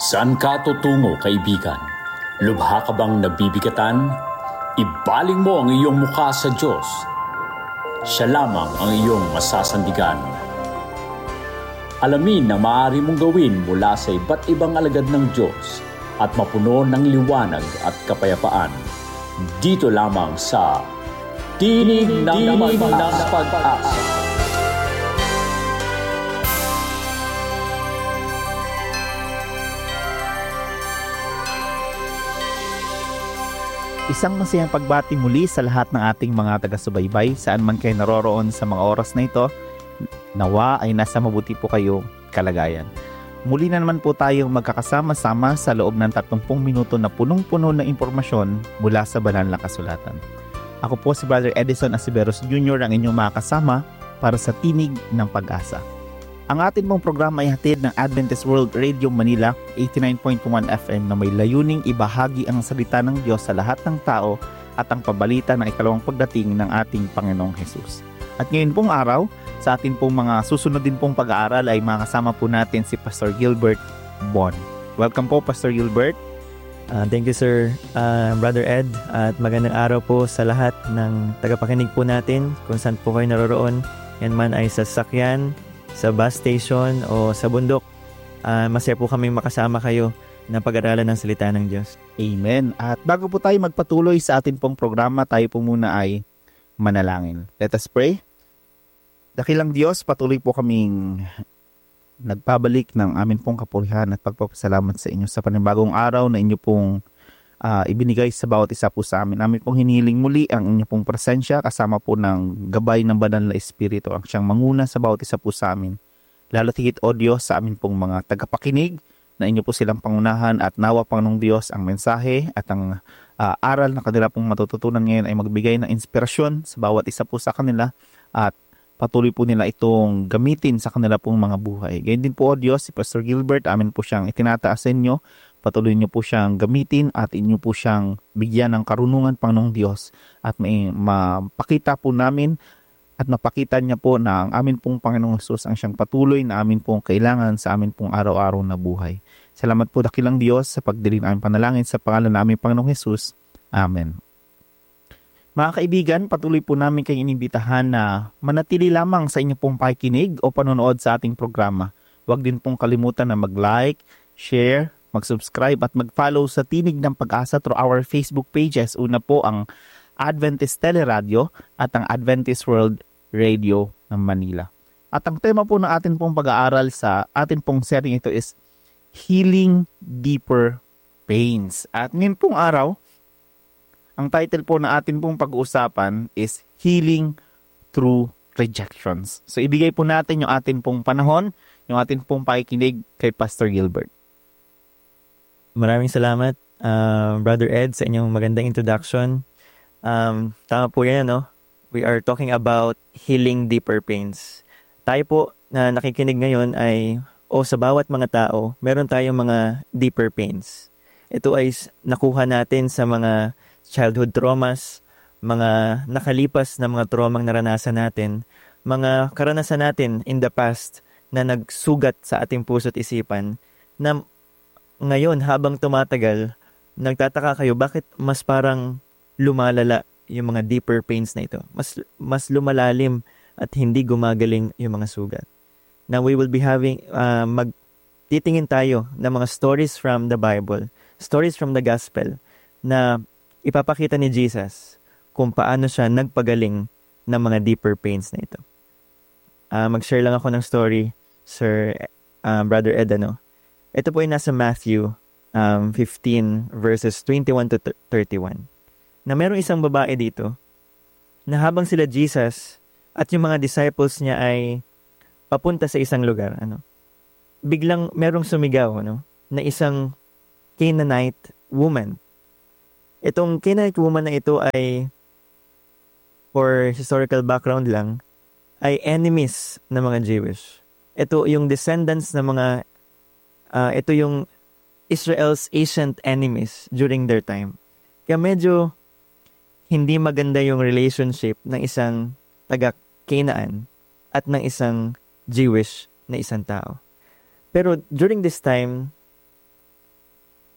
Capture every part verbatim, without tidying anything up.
Saan ka tutungo, kaibigan? Lubha ka bang nabibigatan? Ibaling mo ang iyong mukha sa Diyos. Siya lamang ang iyong masasandigan. Alamin na maaari mong gawin mula sa iba't ibang alagad ng Diyos at mapuno ng liwanag at kapayapaan. Dito lamang sa Tinig ng Pag-asa. Isang masayang pagbati muli sa lahat ng ating mga taga-subaybay saan man kayo naroroon sa mga oras na ito. Nawa ay nasa mabuti po kayo kalagayan. Muli na naman po tayong magkakasama-sama sa loob ng tatlong minuto na punong-puno ng impormasyon mula sa banal na kasulatan. Ako po si Brother Edison Asiberos Junior ang inyong makakasama para sa Tinig ng Pag-asa. Ang atin pong programa ay hatid ng Adventist World Radio Manila eighty-nine point one F M na may layuning ibahagi ang salita ng Diyos sa lahat ng tao at ang pabalita ng ikalawang pagdating ng ating Panginoong Hesus. At ngayon pong araw, sa atin pong mga susunod din pong pag-aaral ay makasama po natin si Pastor Gilbert Bon. Welcome po, Pastor Gilbert. Uh, thank you, sir, uh, Brother Ed. At magandang araw po sa lahat ng tagapakinig po natin kung saan po kayo naroroon. Yan man ay sa sakyan, sa bus station o sa bundok. Uh, masaya po kaming makasama kayo na pag-aralan ng salita ng Diyos. Amen. At bago po tayo magpatuloy sa atin pong programa, tayo po muna ay manalangin. Let us pray. Dakilang Diyos, patuloy po kaming nagpabalik ng amin pong kapurihan at pagpapasalamat sa inyo sa panibagong araw na inyo pong uh, ibinigay sa bawat isa po sa amin. Amin pong hinihiling muli ang inyo pong presensya kasama po ng gabay ng banal na Espiritu ang siyang manguna sa bawat isa po sa amin. Lalo tigit o Diyos sa amin pong mga tagapakinig na inyo po silang pangunahan at nawa Panginoong Diyos ang mensahe at ang uh, aral na kanila pong matututunan ngayon ay magbigay ng inspirasyon sa bawat isa po sa kanila at patuloy po nila itong gamitin sa kanila pong mga buhay. Ganyan din po o Diyos, si Pastor Gilbert, amin po siyang itinataas sa inyo. Patuloy niyo po siyang gamitin at inyo po siyang bigyan ng karunungan, Panginoong Diyos. At may mapakita po namin at mapakita niya po na ang amin pong Panginoong Hesus ang siyang patuloy na amin pong kailangan sa amin pong araw-araw na buhay. Salamat po dakilang Diyos sa pagdiling aming panalangin sa pangalan ng aming Panginoong Hesus. Amen. Mga kaibigan, patuloy po namin kayong inimbitahan na manatili lamang sa inyong pong pakikinig o panonood sa ating programa. Huwag din pong kalimutan na mag-like, share, mag-subscribe at mag-follow sa Tinig ng Pag-asa through our Facebook pages. Una po ang Adventist Teleradio at ang Adventist World Radio ng Manila. At ang tema po ng atin pong pag-aaral sa atin pong setting ito is Healing Deeper Pains. At ngayon pong araw, ang title po na atin pong pag-uusapan is Healing Through Rejections. So ibigay po natin yung atin pong panahon, yung atin pong pakikinig kay Pastor Gilbert. Maraming salamat, uh, Brother Ed, sa inyong magandang introduction. Um, tama po yan, no? We are talking about healing deeper pains. Tayo po na nakikinig ngayon ay, o sa bawat mga tao, meron tayong mga deeper pains. Ito ay nakuha natin sa mga childhood traumas, mga nakalipas na mga traumang naranasan natin, mga karanasan natin in the past na nagsugat sa ating puso't isipan, na ngayon habang tumatagal, nagtataka kayo bakit mas parang lumalala yung mga deeper pains na ito. Mas, mas lumalalim at hindi gumagaling yung mga sugat. Now we will be having, uh, magtitingin tayo ng mga stories from the Bible, stories from the Gospel, na ipapakita ni Jesus kung paano siya nagpagaling ng mga deeper pains na ito. Uh, mag-share lang ako ng story, Sir uh, Brother Ed, ano? Ito po ay nasa Matthew um, fifteen verses twenty-one to thirty-one. Na merong isang babae dito na habang sila Jesus at yung mga disciples niya ay papunta sa isang lugar, ano? Biglang merong sumigaw, ano? Na isang Canaanite woman. Itong Canaanite woman na ito ay, for historical background lang, ay enemies ng mga Jewish. Ito yung descendants ng mga, uh, ito yung Israel's ancient enemies during their time. Kaya medyo hindi maganda yung relationship ng isang taga-Canaan at ng isang Jewish na isang tao. Pero during this time,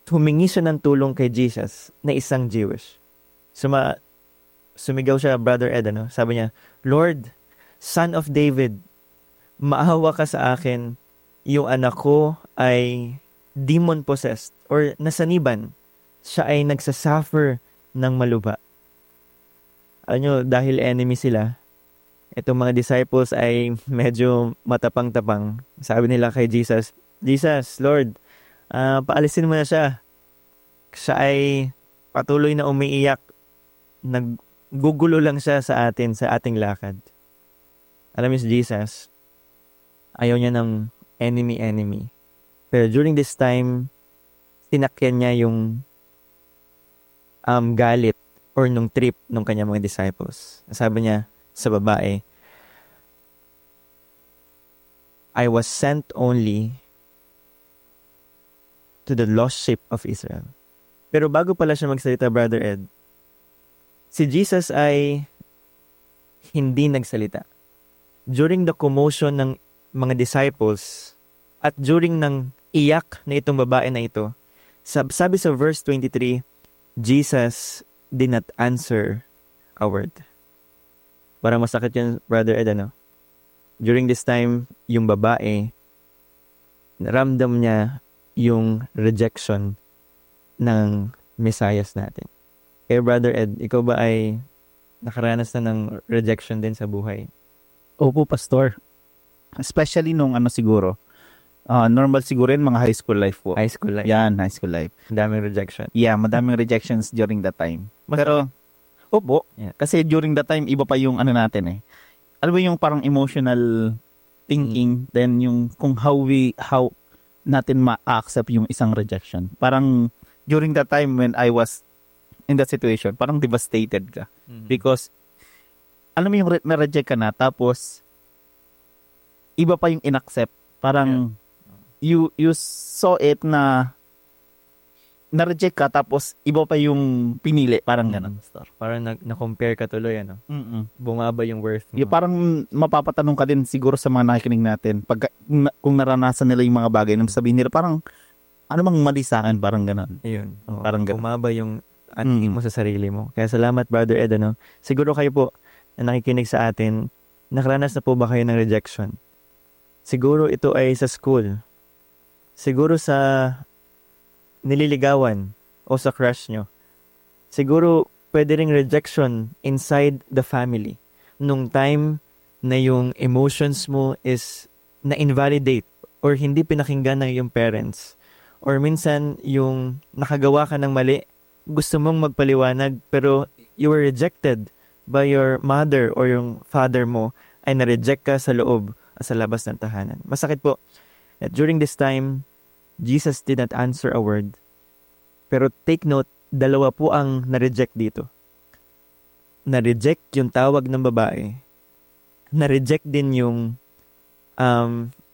humingi siya ng tulong kay Jesus na isang Jewish. Suma, sumigaw siya, Brother Ed, ano? Sabi niya, Lord, Son of David, maawa ka sa akin, yung anak ko ay demon-possessed or nasaniban. Siya ay nagsasuffer ng maluba. Alam nyo, dahil enemy sila, itong mga disciples ay medyo matapang-tapang. Sabi nila kay Jesus, Jesus, Lord, uh, paalisin mo na siya. Siya ay patuloy na umiiyak. Naggugulo lang siya sa atin, sa ating lakad. Alam niyo si Jesus, ayaw niya ng enemy-enemy. Pero during this time, tinakyan niya yung um, galit or nung trip nung kanyang mga disciples. Sabi niya sa babae, I was sent only to the lost sheep of Israel. Pero bago pala siya magsalita, Brother Ed, si Jesus ay hindi nagsalita. During the commotion ng mga disciples at during ng iyak na itong babae na ito, sab- sabi sa verse twenty-three, Jesus did not answer a word. Parang masakit yun, Brother Ed, ano? During this time, yung babae, naramdam niya yung rejection ng Messias natin. Kaya Brother Ed, ikaw ba ay nakaranas na ng rejection din sa buhay? Opo, Pastor. Especially nung ano siguro, uh, normal siguro yun, mga high school life po. High school life? Yan, high school life. Daming rejection. Yeah, madaming rejections during that time. Mas- Pero, opo, Yeah. kasi during that time, iba pa yung ano natin eh. Alam mo yung parang emotional thinking, then yung kung how we, how natin ma-accept yung isang rejection. Parang during that time when I was in that situation, parang devastated ka. Mhm. Because, alam mo yung re- na-reject ka na, tapos, iba pa yung inaccept. Parang, you you saw it na na-reject ka, tapos iba pa yung pinili. Parang Mm. ganun, Pastor. Parang na- na-compare ka tuloy, ano? Mm-mm. Bumaba yung worth mo. Yung parang mapapatanong ka din siguro sa mga nakikinig natin pag na, kung naranasan nila yung mga bagay na sabihin nila parang ano mang mali sa akin, parang ganun. Ayun. Oo. Parang ganun. Bumaba yung ating Mm. mo sa sarili mo. Kaya salamat, Brother Ed, ano? Siguro kayo po na nakikinig sa atin, nakaranas na po ba kayo ng rejection? Siguro ito ay sa school. Siguro sa nililigawan o sa crush nyo. Siguro pwede ring rejection inside the family. Nung time na yung emotions mo is na-invalidate or hindi pinakinggan ng iyong parents. Or minsan yung nakagawa ka ng mali, gusto mong magpaliwanag pero you were rejected by your mother or yung father mo ay na-reject ka sa loob at sa labas ng tahanan. Masakit po. At during this time, Jesus did not answer a word. Pero take note, dalawa po ang na-reject dito. Na-reject yung tawag ng babae. Na-reject din yung um,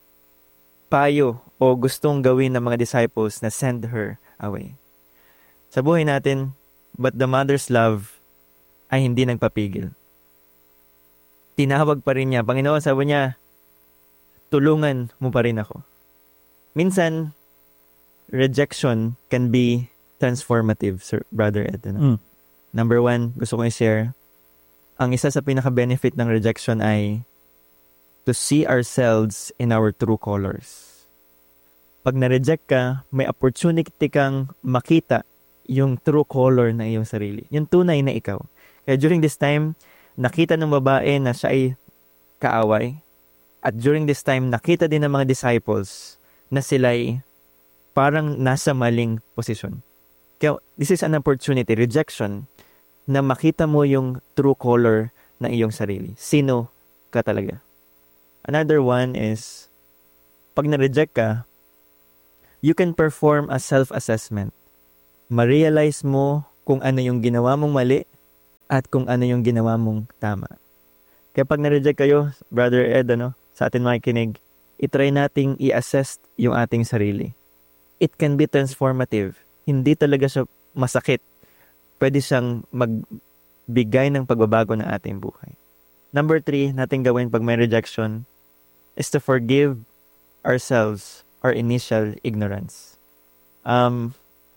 payo o gustong gawin ng mga disciples na send her away. Sa buhay natin, but the mother's love ay hindi nagpapigil. Tinawag pa rin niya. Panginoon, sabi niya, tulungan mo pa rin ako. Minsan, rejection can be transformative, Sir Brother Ed. Ano? Mm. Number one, gusto ko i-share, ang isa sa pinaka-benefit ng rejection ay to see ourselves in our true colors. Pag na-reject ka, may opportunity kang makita yung true color na iyong sarili. Yung tunay na ikaw. Kaya during this time, nakita ng babae na siya ay kaaway. At during this time, nakita din ng mga disciples na sila'y parang nasa maling posisyon. Kaya this is an opportunity, rejection, na makita mo yung true color ng iyong sarili. Sino ka talaga? Another one is, pag na-reject ka, you can perform a self-assessment. Ma-realize mo kung ano yung ginawa mong mali at kung ano yung ginawa mong tama. Kaya pag na-reject kayo, Brother Ed, ano, sa atin makikinig, itry nating i-assess yung ating sarili. It can be transformative. Hindi talaga siya masakit. Pwede siyang magbigay ng pagbabago ng ating buhay. Number three, natin gawin pag may rejection is to forgive ourselves our initial ignorance. Um,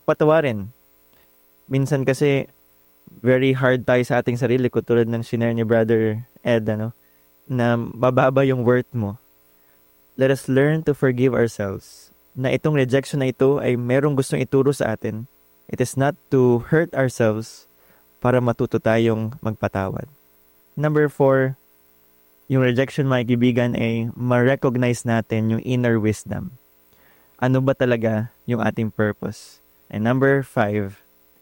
patawarin. Minsan kasi, very hard tayo sa ating sarili, tulad ng shinare ni Brother Ed, ano, na bababa yung worth mo. Let us learn to forgive ourselves. Na itong rejection na ito ay merong gustong ituro sa atin. It is not to hurt ourselves para matuto tayong magpatawad. Number four, yung rejection, mga kaibigan, ay ma-recognize natin yung inner wisdom. Ano ba talaga yung ating purpose? And number five,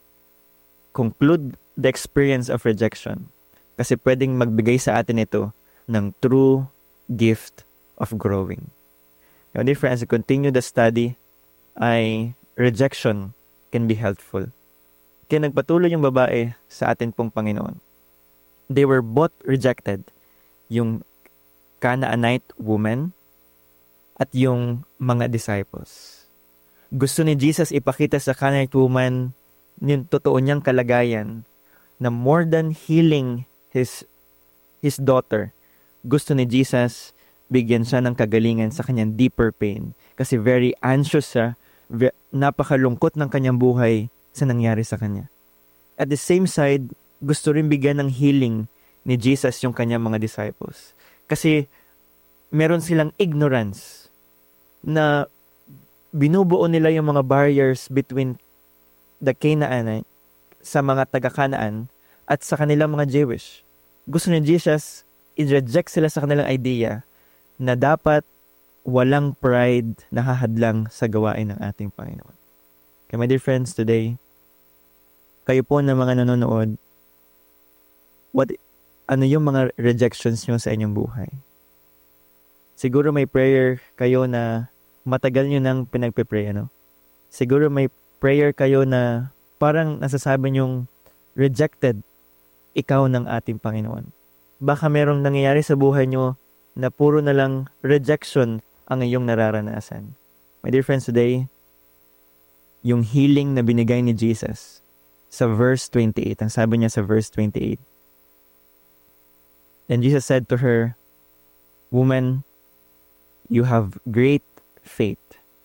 conclude the experience of rejection. Kasi pwedeng magbigay sa atin ito ng true gift of growing. Now, dear friends, to continue the study, ay rejection can be helpful. Kaya nagpatuloy yung babae sa atin pong Panginoon. They were both rejected. Yung Canaanite woman at yung mga disciples. Gusto ni Jesus ipakita sa Canaanite woman yung totoo niyang kalagayan na more than healing his his daughter, gusto ni Jesus bigyan siya ng kagalingan sa kanyang deeper pain. Kasi very anxious siya, ve- napakalungkot ng kanyang buhay sa nangyari sa kanya. At the same side, gusto rin bigyan ng healing ni Jesus yung kanyang mga disciples. Kasi meron silang ignorance na binubuo nila yung mga barriers between the Canaanite sa mga taga-Canaan at sa kanilang mga Jewish. Gusto ni Jesus i-reject sila sa kanilang idea na dapat walang pride na hahadlang sa gawain ng ating Panginoon. Kaya my dear friends, today, kayo po na mga nanonood, what, ano yung mga rejections nyo sa inyong buhay? Siguro may prayer kayo na matagal nyo nang pinagpe-pray, ano? Siguro may prayer kayo na parang nasasabi nyong rejected ikaw ng ating Panginoon. Baka merong nangyayari sa buhay nyo na puro na lang rejection ang iyong nararanasan. My dear friends, today, yung healing na binigay ni Jesus sa verse twenty-eight, ang sabi niya sa verse twenty-eight, and Jesus said to her, "Woman, you have great faith.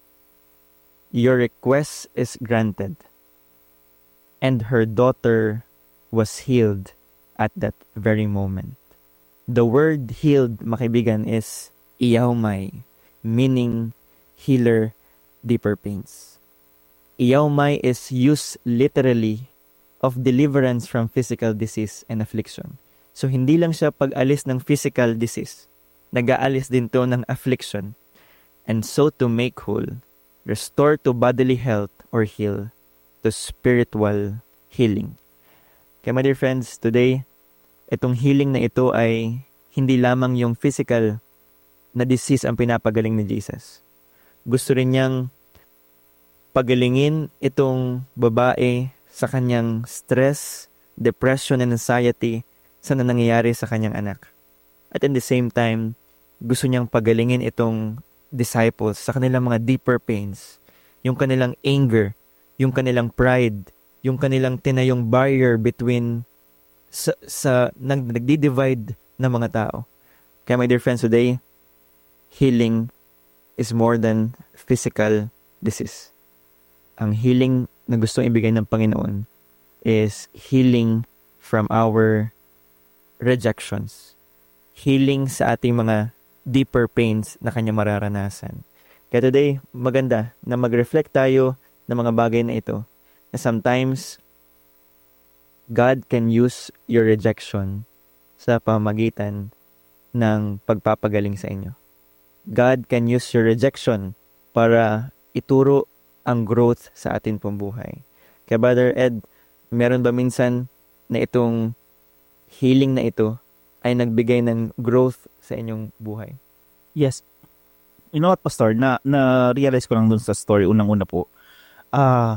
Your request is granted." And her daughter was healed at that very moment. The word healed, makibigan, is iyaumay, meaning healer, deeper pains. Iyaumay is used literally of deliverance from physical disease and affliction. So, hindi lang siya pag-alis ng physical disease. Nag-aalis din to ng affliction. And so to make whole, restore to bodily health or heal to spiritual healing. Kaya my dear friends, today, itong healing na ito ay hindi lamang yung physical na disease ang pinapagaling ni Jesus. Gusto rin niyang pagalingin itong babae sa kanyang stress, depression, and anxiety sa nangyayari sa kanyang anak. At in the same time, gusto niyang pagalingin itong disciples sa kanilang mga deeper pains, yung kanilang anger, yung kanilang pride, yung kanilang tinayong barrier between sa, sa nag, nagdi-divide ng mga tao. Kaya my dear friends, today, healing is more than physical disease. Ang healing na gustong ibigay ng Panginoon is healing from our rejections. Healing sa ating mga deeper pains na kanya mararanasan. Kaya today, maganda na mag-reflect tayo ng mga bagay na ito. Na sometimes, God can use your rejection sa pamamagitan ng pagpapagaling sa inyo. God can use your rejection para ituro ang growth sa atin pong buhay. Kaya Brother Ed, meron ba minsan na itong healing na ito ay nagbigay ng growth sa inyong buhay? Yes. You know what, Pastor? Na, na-realize ko lang dun sa story, unang-una po. Ah, uh,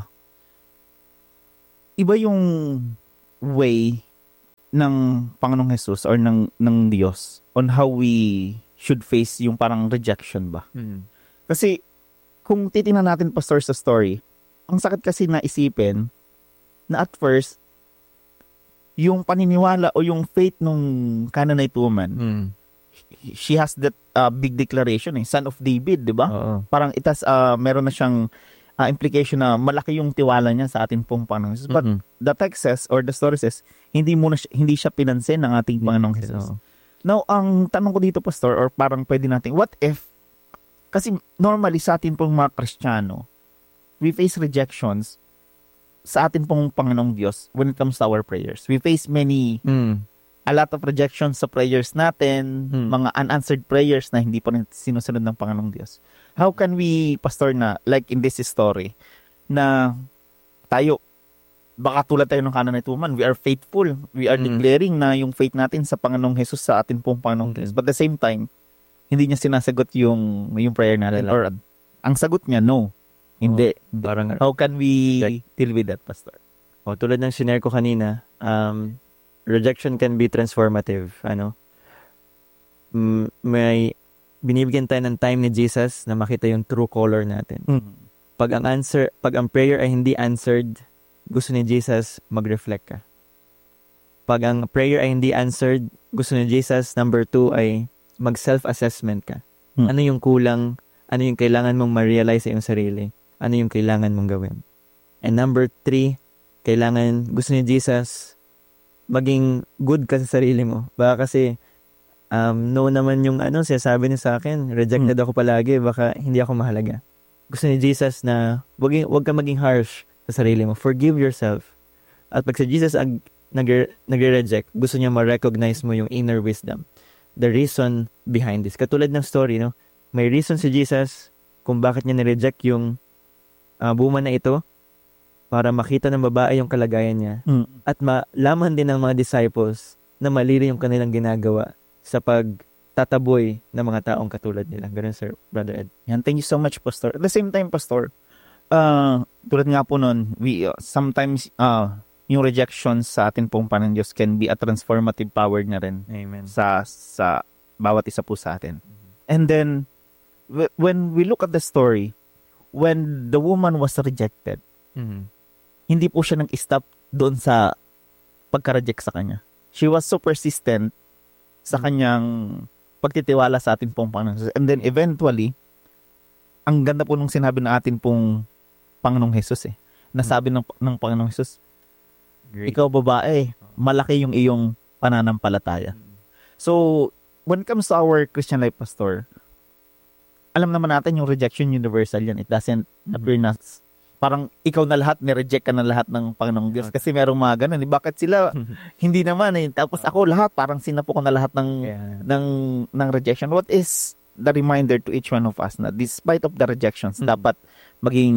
iba yung way ng Panginoong Jesus or ng, ng Diyos on how we should face yung parang rejection ba. Hmm. Kasi, kung titingnan natin, Pastor, sa story, ang sakit kasi na isipin na at first, yung paniniwala o yung faith nung Canaanite woman, Hmm. she has that uh, big declaration, eh, son of David, di ba? Oo. Parang itas, uh, meron na siyang ah, implication na malaki yung tiwala niya sa ating pong Panginoong Jesus. But Mhm. the text says or the story says, hindi muna siya, hindi siya pinansin ng ating Panginoong Jesus. Oo. Now, ang tanong ko dito, Pastor, or parang pwede natin, what if, kasi normally sa atin pong mga Kristiyano, we face rejections sa atin pong Panginoong Diyos when it comes to our prayers. We face many, Mm. a lot of rejections sa prayers natin, Hmm. mga unanswered prayers na hindi pa rin sinusunod ng Panginoong Diyos. How can we, Pastor, na, like in this story, na tayo, baka tulad tayo ng Canaanite woman, we are faithful. We are Mm. declaring na yung faith natin sa Panginoong Jesus sa atin pong Panginoong Okay. Diyos. But at the same time, hindi niya sinasagot yung, yung prayer natin. Wala. Or ang sagot niya, no. Hindi. Hindi. Parang, How can we Like- deal with that, Pastor? oh, tulad ng sinare ko kanina, um, rejection can be transformative. Ano? Mm, may binibigyan tayo ng time ni Jesus na makita yung true color natin. Pag ang answer, pag ang prayer ay hindi answered, gusto ni Jesus mag-reflect ka. Pag ang prayer ay hindi answered, gusto ni Jesus, number two, ay mag-self-assessment ka. Hmm. Ano yung kulang? Ano yung kailangan mong ma-realize sa iyong sarili? Ano yung kailangan mong gawin? And number three, kailangan, gusto ni Jesus, maging good ka sa sarili mo. Baka kasi, um, no naman yung ano, sinasabi niya sa akin, rejected ako palagi, baka hindi ako mahalaga. Gusto ni Jesus na, wag, wag ka maging harsh sa sarili mo. Forgive yourself. At pag si Jesus ag, nag, nagre-reject, gusto niya ma-recognize mo yung inner wisdom. The reason behind this. Katulad ng story, no? May reason si Jesus kung bakit niya nireject yung uh, woman na ito para makita ng babae yung kalagayan niya. Mm. At malaman din ng mga disciples na mali rin yung kanilang ginagawa sa pagtataboy ng mga taong katulad nila. Ganun, Sir Brother Ed. Yan, thank you so much, Pastor. At the same time, Pastor, uh, tulad nga po nun, we, uh, sometimes, uh, yung rejection sa atin pong Panginoong Diyos can be a transformative power na rin Amen. sa sa bawat isa po sa atin. And then, w- when we look at the story, when the woman was rejected, Mhm. hindi po siya nag-stop doon sa pagka-reject sa kanya. She was so persistent sa kanyang pagtitiwala sa atin pong Panginoong Jesus. And then eventually, ang ganda po nung sinabi ng atin pong Panginoong Jesus eh. Nasabi ng, ng Panginoong Jesus, Great. ikaw babae, malaki yung iyong pananampalataya. So, when it comes to our Christian life, Pastor, alam naman natin yung rejection universal yan. It doesn't appear na parang ikaw na lahat, ni-reject ka na lahat ng Panginoong Diyos. Kasi merong mga ganun. Eh. Bakit sila? Hindi naman eh. Tapos ako lahat, parang sinapo ko na lahat ng, Yeah. ng, ng rejection. What is the reminder to each one of us na despite of the rejections, Mhm. dapat maging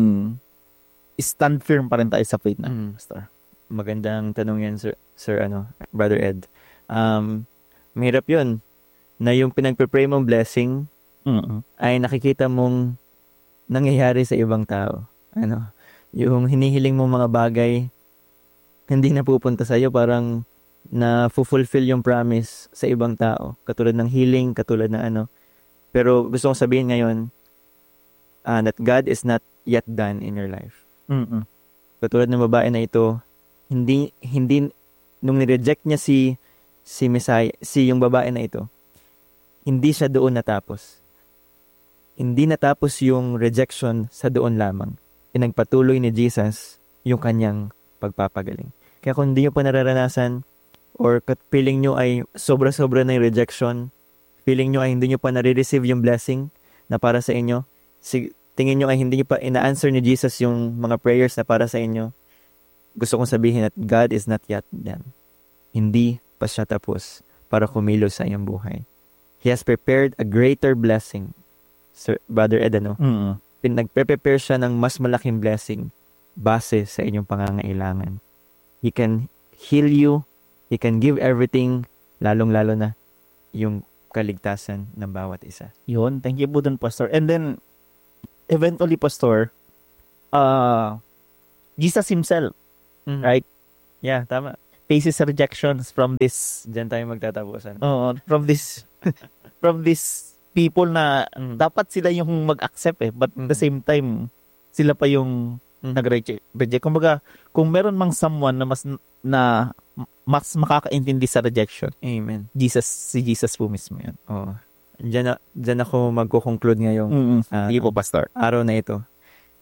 stand firm pa rin tayo sa faith na, Mhm. Pastor? Magandang tanong yan, Sir, Sir ano, Brother Ed. Um, mahirap yun na yung pinagpe-pray mong blessing Mm-mm. ay nakikita mong nangyayari sa ibang tao. Ano, yung hinihiling mong mga bagay hindi na pupunta sa iyo, parang na fulfill yung promise sa ibang tao. Katulad ng healing, katulad ng ano. Pero gusto kong sabihin ngayon uh, that God is not yet done in your life. Mm-mm. Katulad ng babae na ito, hindi hindi nung ni-reject niya si si Messiah, si yung babae na ito, hindi siya doon natapos. Hindi natapos yung rejection sa doon lamang. Pinagpatuloy ni Jesus yung kanyang pagpapagaling. Kaya kung hindi nyo pa nararanasan or feeling nyo ay sobra-sobra na yung rejection, feeling nyo ay hindi nyo pa nare-receive yung blessing na para sa inyo, si, tingin nyo ay hindi nyo pa ina-answer ni Jesus yung mga prayers na para sa inyo, gusto kong sabihin that God is not yet done. Hindi pa siya tapos para kumilos sa iyong buhay. He has prepared a greater blessing. Sir, Brother Ed, ano? Mm-mm. Nagpe-prepare siya ng mas malaking blessing base sa inyong pangangailangan. He can heal you. He can give everything, lalong-lalo na yung kaligtasan ng bawat isa. Yun, thank you po dun, Pastor. And then, eventually, Pastor, uh, Jesus himself, Mhm. right, Yeah, tama. faces rejections from this, Diyan tayo magtatapusan. uh, from this, from this people na Mm. dapat sila yung mag-accept eh, but at the Mhm. same time, sila pa yung Mhm. nag-reject. Reject. Kumbaga, kung meron mang someone na mas, na mas makakaintindi sa rejection, Amen. Jesus, si Jesus po mismo yan. Oo. Diyan, na, diyan ako magko-conclude ngayong Mm-mm. Ah, Sige po, Pastor. araw na ito.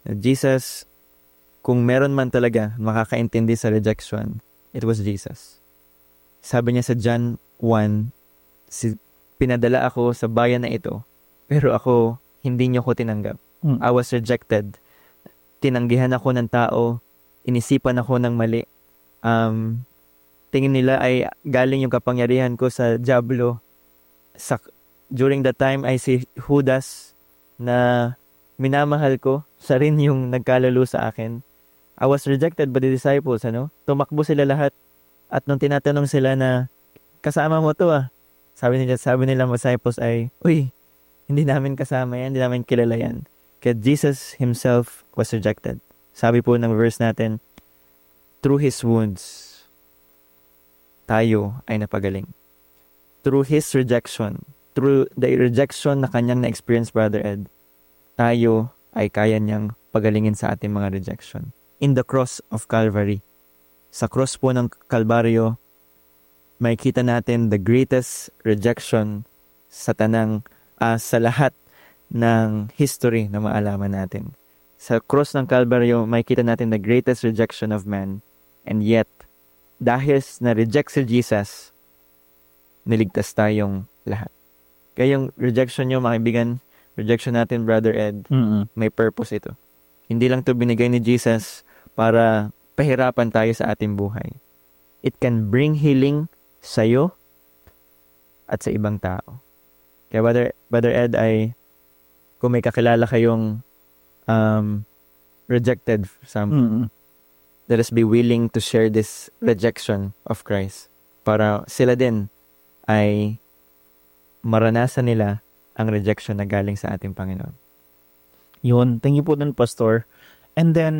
Jesus, kung meron man talaga makakaintindi sa rejection, it was Jesus. Sabi niya sa John one, si, pinadala ako sa bayan na ito, pero ako, hindi niyo ko tinanggap. Mm. I was rejected. Tinanggihan ako ng tao, inisipan ako ng mali. Um, tingin nila ay galing yung kapangyarihan ko sa diablo. Sa, during that time, I see Judas na minamahal ko, siya rin yung nagkalalo sa akin. I was rejected by the disciples, ano? Tumakbo sila lahat. At nung tinatanong sila na, kasama mo to ah. Sabi nila, sabi nila mga disciples ay, uy, hindi namin kasama yan, hindi namin kilala yan. Kaya Jesus himself was rejected. Sabi po ng verse natin, through his wounds, tayo ay napagaling. Through his rejection, through the rejection na kanyang na-experience, Brother Ed, tayo ay kaya niyang pagalingin sa ating mga rejection. In the cross of Calvary, sa cross po ng Kalbaryo, may kita natin the greatest rejection sa tanang, uh, sa lahat ng history na maalaman natin. Sa cross ng Kalbaryo, may kita natin the greatest rejection of man. And yet, dahil na-reject si Jesus, niligtas tayong lahat. Kaya yung rejection nyo, mga kaibigan, rejection natin, Brother Ed, Mm-mm. may purpose ito. Hindi lang to binigay ni Jesus para pahirapan tayo sa ating buhay. It can bring healing sa'yo at sa ibang tao. Kaya Brother, Brother Ed, ay kung may kakilala kayong um, rejected some, Mm-mm. let us be willing to share this rejection of Christ para sila din ay maranasan nila ang rejection na galing sa ating Panginoon. Yun. Thank you po dun, Pastor. And then,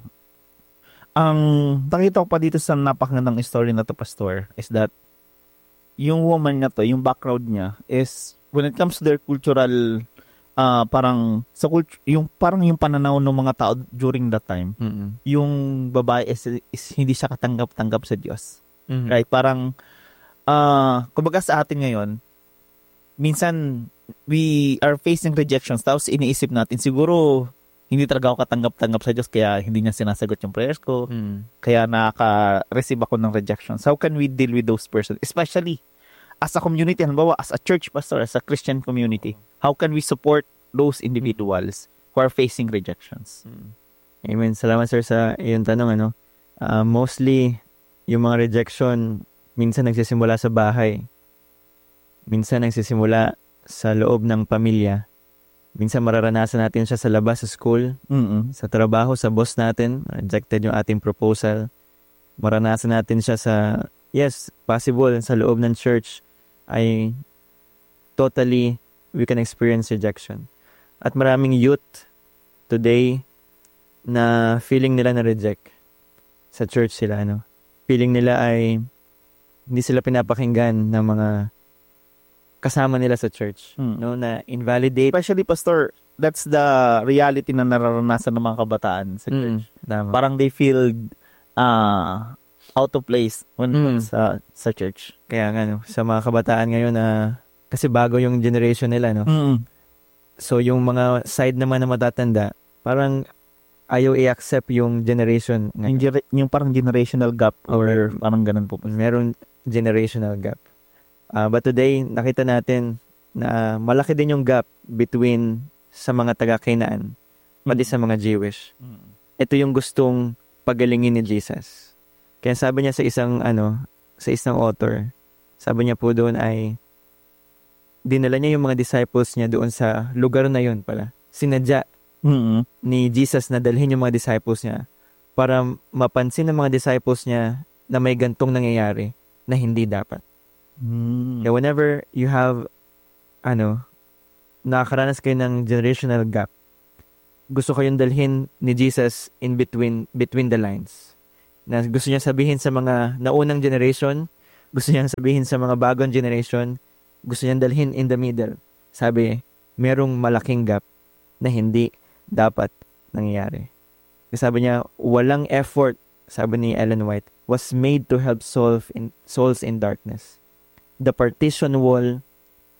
ang nakita ko pa dito sa napakagandang story na to, Pastor, is that yung woman na to, yung background niya is when it comes to their cultural uh, parang sa culture, yung parang yung pananaw ng mga tao during that time, Mm-mm. yung babae is, is hindi siya katanggap-tanggap sa Diyos. Mm-hmm. Right? Parang uh, kumbaga sa atin ngayon, minsan we are facing rejections, tapos iniisip natin siguro hindi talaga ako katanggap-tanggap sa Diyos kaya hindi niya sinasagot yung prayers ko. Mm. Kaya nakaka-receive ako ng rejections. How can we deal with those persons? Especially as a community, halimbawa as a church pastor, as a Christian community. How can we support those individuals who are facing rejections? Mm. Amen. Salamat, sir, sa iyong tanong. Ano? Uh, mostly, yung mga rejection, minsan nagsisimula sa bahay. Minsan nagsisimula sa loob ng pamilya. Minsan mararanasan natin siya sa labas, sa school, Mm-mm. sa trabaho, sa boss natin. Rejected yung ating proposal. Maranasan natin siya sa, yes, possible, sa loob ng church ay totally we can experience rejection. At maraming youth today na feeling nila na-reject sa church sila. Ano? Feeling nila ay hindi sila pinapakinggan ng mga kasama nila sa church, Hmm. no, na invalidate. Especially, Pastor, that's the reality na nararanasan ng mga kabataan sa church. Mm, tama. Parang they feel uh, out of place when Mm. sa sa church. Kaya nga, no, sa mga kabataan ngayon na kasi bago yung generation nila, no. Mm. So yung mga side naman na matatanda, parang ayaw i-accept yung generation Yung, ngayon. gere- yung parang generational gap or parang ganun po. Meron generational gap. Uh, but today, nakita natin na malaki din yung gap between sa mga taga-Canaan, pati sa mga Jewish. Ito yung gustong pagalingin ni Jesus. Kaya sabi niya sa isang, ano, sa isang author, sabi niya po doon ay, dinala niya yung mga disciples niya doon sa lugar na yun pala. Sinadya Mm-mm. ni Jesus na dalhin yung mga disciples niya para mapansin ng mga disciples niya na may gantong nangyayari na hindi dapat. Mm. Kaya whenever you have, ano, nakakaranas kayo ng generational gap, gusto kayong dalhin ni Jesus in between between the lines. Na gusto niya sabihin sa mga naunang generation, gusto niya sabihin sa mga bagong generation, gusto niya dalhin in the middle. Sabi, merong malaking gap na hindi dapat nangyayari. Kasi sabi niya, walang effort, sabi ni Ellen White, was made to help solve in, souls in darkness. The partition wall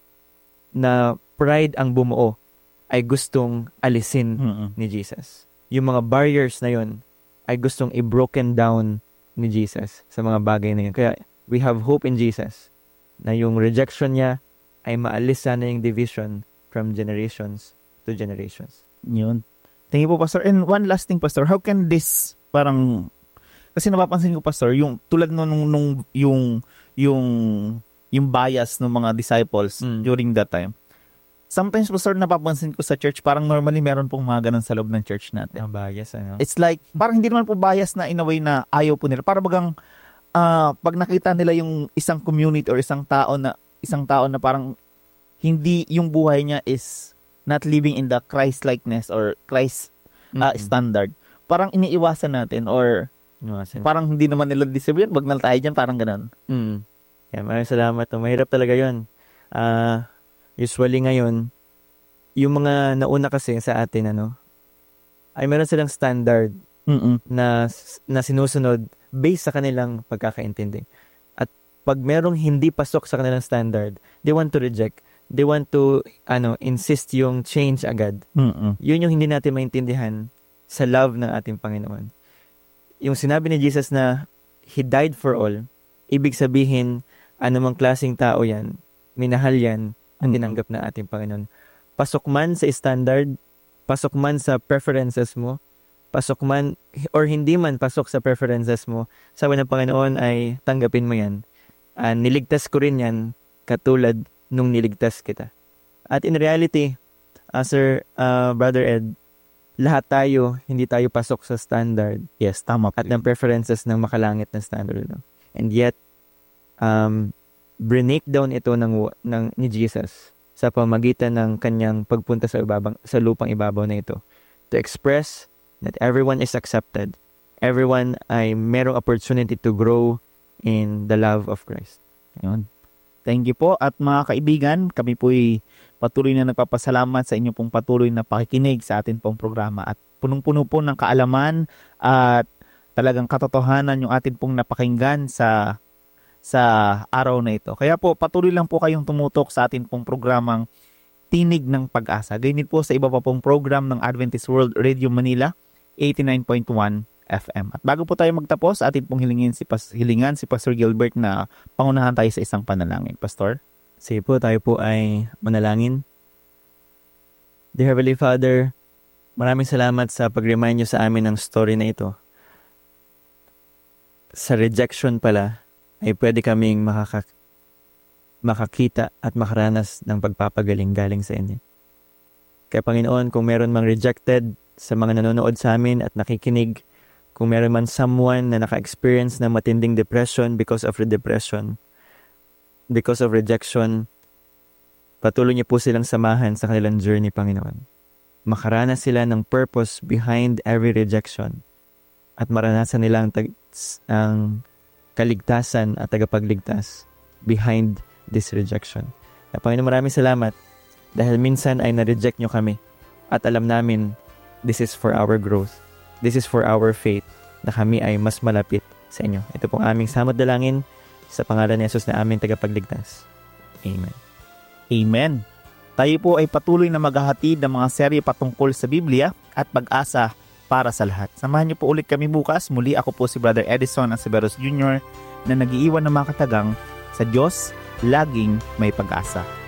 na pride ang bumuo ay gustong alisin Mm-mm. ni Jesus. yung mga barriers na yun ay gustong i-broken down ni Jesus sa mga bagay na yun. Kaya we have hope in Jesus na yung rejection niya ay maalis sana yung division from generations to generations. Yun. Thank you po, Pastor. And one last thing, Pastor. How can this parang, kasi napapansin ko, Pastor, yung tulad nung, nung, nung yung yung yung bias ng mga disciples Mm. during that time. Sometimes, Pastor, napapansin ko sa church, parang normally meron pong mga ganun sa loob ng church natin. Ang bias, ano? It's like, parang hindi naman po bias na in a way na ayaw po nila. Para bagang, ah, pag nakita nila yung isang community or isang tao na, isang tao na parang hindi yung buhay niya is not living in the Christ-likeness or Christ ah, Mm-mm. standard. Parang iniiwasan natin or Iwasan. parang hindi naman nila deserve yun. Wag na tayo dyan, parang ganun. Mm. Kaya maraming salamat. Mahirap talaga yun. Ah, usually ngayon, yung mga nauna kasi sa atin, ano, ay meron silang standard Mm-mm. na, na sinusunod based sa kanilang pagkakaintindi. At pag merong hindi pasok sa kanilang standard, they want to reject. They want to, ano, insist yung change agad. Mm-mm. Yun yung hindi natin maintindihan sa love ng ating Panginoon. Yung sinabi ni Jesus na He died for all, ibig sabihin, anumang klaseng tao yan, minahal yan, at Mm-mm. tinanggap na ating Panginoon. Pasok man sa standard, pasok man sa preferences mo, pasok man, or hindi man pasok sa preferences mo, sabi ng Panginoon ay tanggapin mo yan. Uh, niligtas ko rin yan, katulad nung niligtas kita. At in reality, uh, Sir, uh, Brother Ed, lahat tayo, hindi tayo pasok sa standard Yes, tama po. at ng preferences ng makalangit na standard. No? And yet, um, break down ito ng, ng, ni Jesus sa pamagitan ng kanyang pagpunta sa, ibabang, sa lupang ibabaw na ito to express that everyone is accepted. Everyone ay merong opportunity to grow in the love of Christ. Yun. Thank you po. At mga kaibigan, kami po'y patuloy na nagpapasalamat sa inyo pong patuloy na pakikinig sa atin pong programa. At punong-puno po ng kaalaman at talagang katotohanan yung atin pong napakinggan sa sa araw na ito. Kaya po, patuloy lang po kayong tumutok sa atin pong programang Tinig ng Pag-asa. Ganyan po sa iba pa pong program ng Adventist World Radio Manila, eighty-nine point one F M. At bago po tayo magtapos, atin pong hilingin si, Pas- hilingan si Pastor Gilbert na pangunahan tayo sa isang panalangin. Pastor? Sige po, tayo po ay manalangin. Dear Heavenly Father, maraming salamat sa pag-remind nyo sa amin ng story na ito. Sa rejection pala, ay pwede kaming makaka- makakita at makaranas ng pagpapagaling galing sa inyo. Kaya Panginoon, kung meron mang rejected sa mga nanonood sa amin at nakikinig, kung meron man someone na naka-experience ng matinding depression because of the depression, because of rejection, patuloy niyo po silang samahan sa kanilang journey, Panginoon. Makaranas sila ng purpose behind every rejection at maranasan nila ang, tag- ang kaligtasan at tagapagligtas behind this rejection. Na Panginoon, maraming salamat dahil minsan ay na-reject nyo kami at alam namin this is for our growth. This is for our faith na kami ay mas malapit sa inyo. Ito pong aming samot dalangin sa pangalan ni Jesus na aming tagapagligtas. Amen. Amen. Tayo po ay patuloy na maghahatid ng mga serye patungkol sa Biblia at pag-asa para sa lahat. Samahan niyo po ulit kami bukas. Muli ako po si Brother Edison Aceveros Junior na nag-iiwan ng mga katagang sa Diyos, laging may pag-asa.